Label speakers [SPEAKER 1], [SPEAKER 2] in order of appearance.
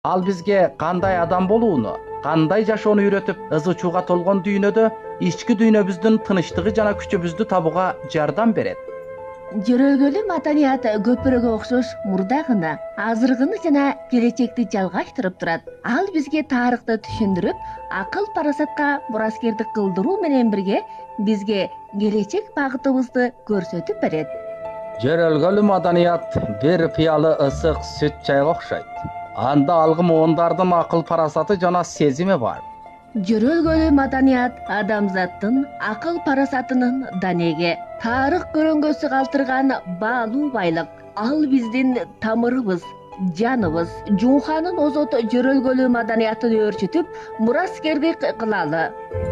[SPEAKER 1] Ал бизге кандай адам болууну, кандай жашоону үйрөтүп, ызы чууга толгон дүйнөдө ички дүйнөбүздүн тынычтыгы жана күчүбүздү табууга жардам берет.
[SPEAKER 2] Жөрөлгөлүү маданият көпүрөгө окшош мурдагыны, азыркыны жана келечекти жалгаштырып турат. Ал бизге тарыхты түшүндүрүп, акыл парасатка мураскердик кылдыруу менен бирге бизге келечек багытыбызды көрсөтүп берет.
[SPEAKER 1] Жөрөлгөлүү маданият бир пыялы ысык сүт чайга окшойт. Анда алгы муундардын акыл парасаты жана сезими бар.
[SPEAKER 2] Жөрөлгөлүү маданият адамзаттын акыл парасатынын данеги, тарых көрөңгөсү калтырган баалуу байлык. Ал биздин тамырыбыз, жаныбыз. Жумханын озот жөрөлгөлүү маданиятын өөрчүтүп, мураскердик кылалы.